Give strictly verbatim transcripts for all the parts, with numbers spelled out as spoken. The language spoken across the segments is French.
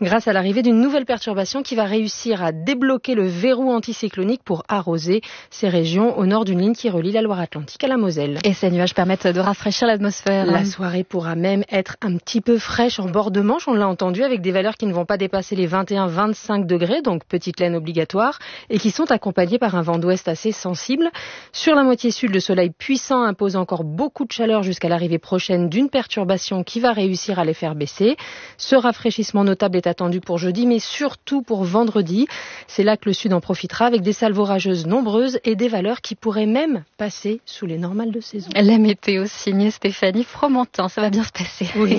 grâce à l'arrivée d'une nouvelle perturbation qui va réussir à débloquer le verrou anticyclonique pour arroser ces régions au nord d'une ligne qui relie la Loire-Atlantique à la Moselle. Et ces nuages permettent de rafraîchir l'atmosphère. La soirée pourra même être un petit peu fraîche en bord de Manche, on l'a entendu, avec des valeurs qui ne vont pas dépasser les vingt et un à vingt-cinq degrés, donc petite laine obligatoire, et qui sont accompagnées par un vent d'ouest assez sensible. Sur la moitié sud, le soleil puissant impose encore beaucoup de chaleur jusqu'à l'arrivée prochaine d'une perturbation qui va réussir à les faire baisser. Ce rafraîchissement notable est attendu pour jeudi, mais surtout pour vendredi. C'est là que le sud en profitera avec des salves orageuses nombreuses et des valeurs qui pourraient même passer sous les normales de saison. La météo signée Stéphanie Fromentin, ça va bien se passer. Oui.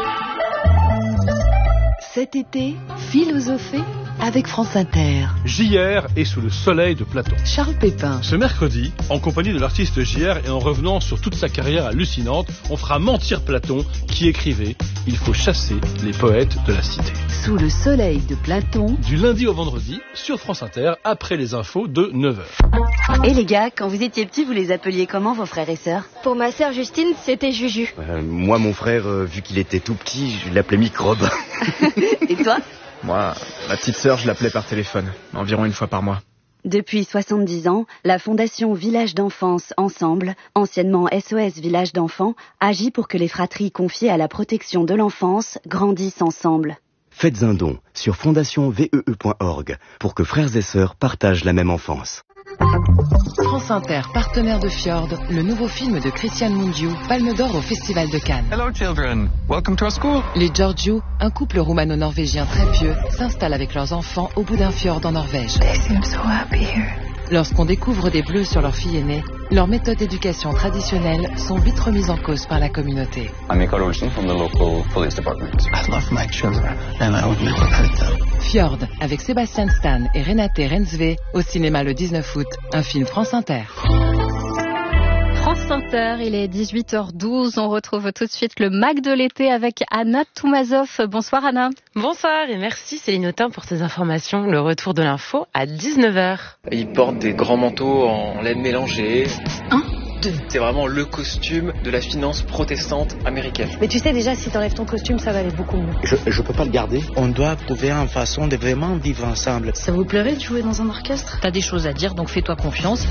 Cet été, philosophée avec France Inter. J R est sous le soleil de Platon. Charles Pépin. Ce mercredi, en compagnie de l'artiste J R et en revenant sur toute sa carrière hallucinante, on fera mentir Platon qui écrivait « Il faut chasser les poètes de la cité ». Sous le soleil de Platon. Du lundi au vendredi, sur France Inter, après les infos de neuf heures. Et les gars, quand vous étiez petits, vous les appeliez comment, vos frères et sœurs? Pour ma sœur Justine, c'était Juju. Euh, moi, mon frère, euh, vu qu'il était tout petit, je l'appelais Microbe. Et toi? Moi, ma petite sœur, je l'appelais par téléphone, environ une fois par mois. Depuis soixante-dix ans, la Fondation Village d'Enfance Ensemble, anciennement S O S Village d'Enfants, agit pour que les fratries confiées à la protection de l'enfance grandissent ensemble. Faites un don sur fondation v e e point org pour que frères et sœurs partagent la même enfance. France Inter, partenaire de Fjord, le nouveau film de Christian Mungiu, Palme d'Or au Festival de Cannes. Hello children, welcome to our school. Les Georgiou, un couple roumano-norvégien très pieux, s'installent avec leurs enfants au bout d'un fjord en Norvège. They seem so happy here. Lorsqu'on découvre des bleus sur leur fille aînée, leurs méthodes d'éducation traditionnelles sont vite remises en cause par la communauté. I'm Mikael Olsen from the local police department. I love my children and I would never hurt them. Fjord, avec Sébastien Stan et Renate Rensve, au cinéma le dix-neuf août, un film France Inter. France Inter, il est dix-huit heures douze. On retrouve tout de suite le Mac de l'été avec Anna Toumazov. Bonsoir Anna. Bonsoir et merci Céline Autain pour ces informations. Le retour de l'info à dix-neuf heures. Ils portent des grands manteaux en laine mélangée. Un, deux. C'est vraiment le costume de la finance protestante américaine. Mais tu sais déjà, si t'enlèves ton costume, ça va aller beaucoup mieux. Je, je peux pas le garder. On doit trouver une façon de vraiment vivre ensemble. Ça vous plairait de jouer dans un orchestre? T'as des choses à dire, donc fais-toi confiance.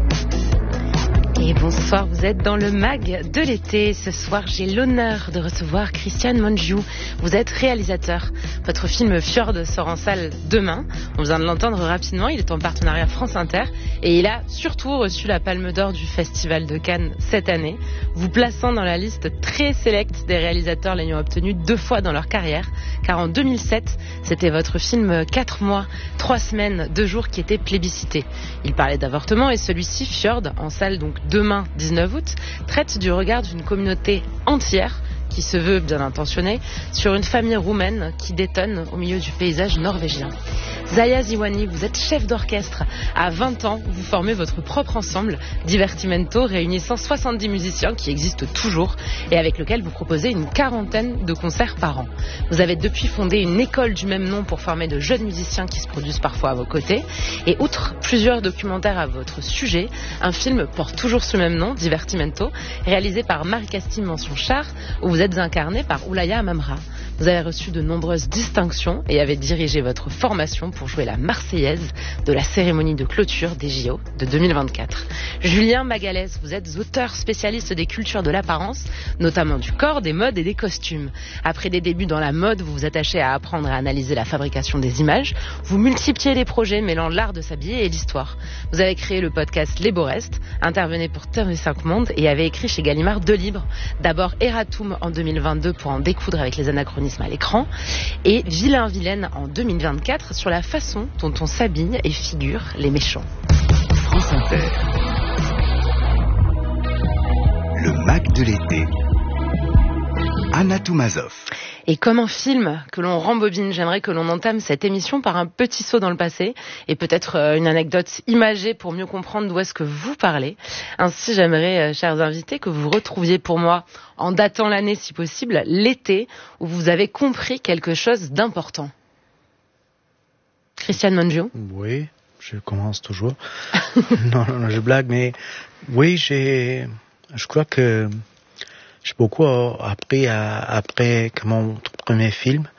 Et bonsoir, vous êtes dans le mag de l'été. Ce soir, j'ai l'honneur de recevoir Christian Mungiu. Vous êtes réalisateur. Votre film Fjord sort en salle demain. On vient de l'entendre rapidement. Il est en partenariat France Inter. Et il a surtout reçu la Palme d'Or du Festival de Cannes cette année, vous plaçant dans la liste très sélecte des réalisateurs l'ayant obtenu deux fois dans leur carrière. Car en deux mille sept, c'était votre film quatre mois, trois semaines, deux jours qui était plébiscité. Il parlait d'avortement et celui-ci, Fjord, en salle donc demain dix-neuf août, traite du regard d'une communauté entière qui se veut bien intentionnée sur une famille roumaine qui détonne au milieu du paysage norvégien. Zaya Ziwani, vous êtes chef d'orchestre. À vingt ans, vous formez votre propre ensemble, Divertimento, réunissant soixante-dix musiciens qui existent toujours et avec lequel vous proposez une quarantaine de concerts par an. Vous avez depuis fondé une école du même nom pour former de jeunes musiciens qui se produisent parfois à vos côtés. Et outre plusieurs documentaires à votre sujet, un film porte toujours ce même nom, Divertimento, réalisé par Marie-Castille Mention-Char, où vous êtes incarné par Oulaya Amamra. Vous avez reçu de nombreuses distinctions et avez dirigé votre formation pour jouer la Marseillaise de la cérémonie de clôture des J O de deux mille vingt-quatre. Julien Magalès, vous êtes auteur spécialiste des cultures de l'apparence, notamment du corps, des modes et des costumes. Après des débuts dans la mode, vous vous attachez à apprendre à analyser la fabrication des images. Vous multipliez les projets mêlant l'art de s'habiller et l'histoire. Vous avez créé le podcast Les Beaux Restes, intervenez pour T V cinq Monde et avez écrit chez Gallimard deux livres. D'abord Eratum en deux mille vingt-deux pour en découdre avec les anachronismes à l'écran et Vilain Vilaine en deux mille vingt-quatre sur la façon dont on s'habille et figure les méchants. France Inter. Le Mac de l'été. Anna Toumazov. Et comme un film que l'on rembobine, j'aimerais que l'on entame cette émission par un petit saut dans le passé et peut-être une anecdote imagée pour mieux comprendre d'où est-ce que vous parlez. Ainsi, j'aimerais, chers invités, que vous retrouviez pour moi, en datant l'année si possible, l'été où vous avez compris quelque chose d'important. Christian Mungiu. Oui, je commence toujours. non, non, non, je blague, mais oui, j'ai, je crois que j'ai beaucoup appris à, après mon premier film.